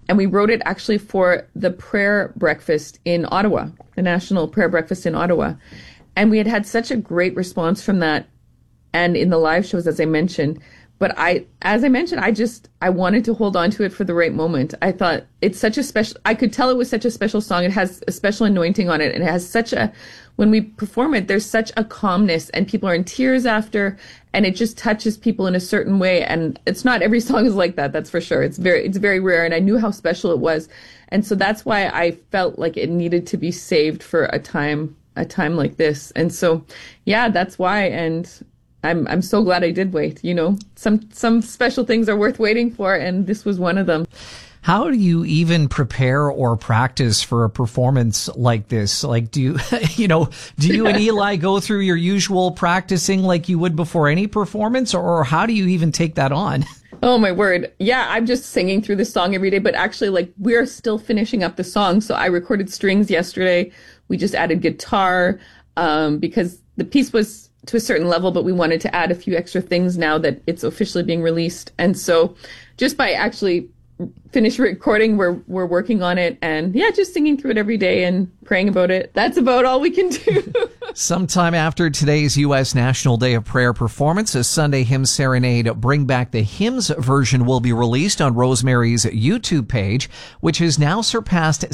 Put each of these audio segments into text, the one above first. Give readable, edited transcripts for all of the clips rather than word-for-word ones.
And we wrote it actually for the prayer breakfast in Ottawa, the National Prayer Breakfast in Ottawa. And we had such a great response from that and in the live shows, as I mentioned. But as I mentioned, I wanted to hold on to it for the right moment. I thought it's such a special, I could tell it was such a special song. It has a special anointing on it. And it has when we perform it, there's such a calmness and people are in tears after, and it just touches people in a certain way. And it's not every song is like that. That's for sure. It's very rare. And I knew how special it was. And so that's why I felt like it needed to be saved for a time like this. And so, yeah, that's why. And I'm so glad I did wait. Some special things are worth waiting for, and this was one of them. How do you even prepare or practice for a performance like this? Like, do you and Eli go through your usual practicing like you would before any performance, or how do you even take that on? Oh, my word. Yeah, I'm just singing through the song every day, but actually, we're still finishing up the song. So I recorded strings yesterday. We just added guitar, because the piece was to a certain level, but we wanted to add a few extra things now that it's officially being released. And so just by actually finish recording, we're working on it, and just singing through it every day and praying about it. That's about all we can do. Sometime after today's U.S. National Day of Prayer performance, a Sunday hymn serenade Bring Back the Hymns version will be released on Rosemary's YouTube page, which has now surpassed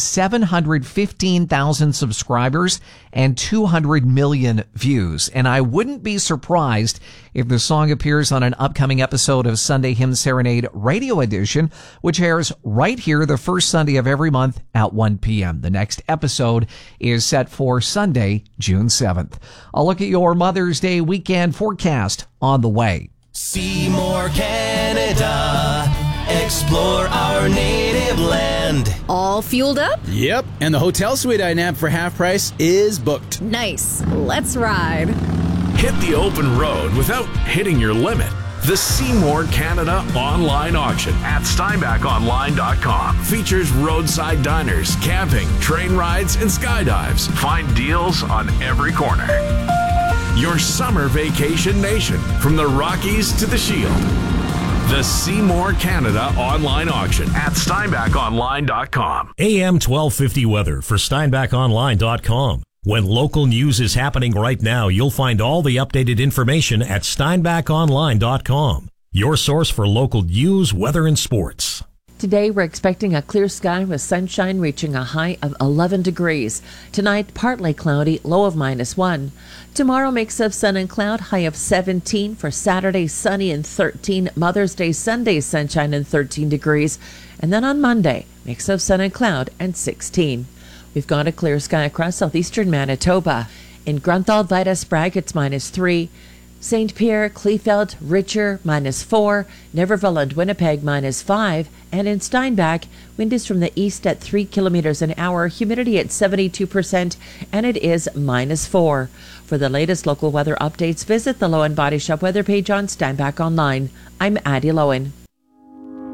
715,000 subscribers and 200 million views. And I wouldn't be surprised if the song appears on an upcoming episode of Sunday Hymn Serenade Radio Edition, which airs right here the first Sunday of every month at 1 p.m. The next episode is set for Sunday, June 7th. I'll look at your Mother's Day weekend forecast on the way. Seymour, Canada. Explore our native land. All fueled up? Yep, and the hotel suite I nabbed for half price is booked. Nice. Let's ride. Hit the open road without hitting your limit. The Seymour Canada online auction at SteinbachOnline.com features roadside diners, camping, train rides, and skydives. Find deals on every corner. Your summer vacation nation, from the Rockies to the Shield. The Seymour Canada online auction at SteinbachOnline.com. AM 1250 weather for SteinbachOnline.com. When local news is happening right now, you'll find all the updated information at SteinbachOnline.com. Your source for local news, weather, and sports. Today, we're expecting a clear sky with sunshine reaching a high of 11 degrees. Tonight, partly cloudy, low of -1. Tomorrow, mix of sun and cloud, high of 17. For Saturday, sunny and 13. Mother's Day, Sunday, sunshine and 13 degrees. And then on Monday, mix of sun and cloud and 16. We've got a clear sky across southeastern Manitoba. In Grunthal, Vida, Sprague, it's -3. St. Pierre, Kleefeld, Richer, -4. Niverville and Winnipeg, -5. And in Steinbach, wind is from the east at 3 kilometers an hour, humidity at 72%, and it is -4. For the latest local weather updates, visit the Lowen Body Shop weather page on Steinbach Online. I'm Addie Lowen.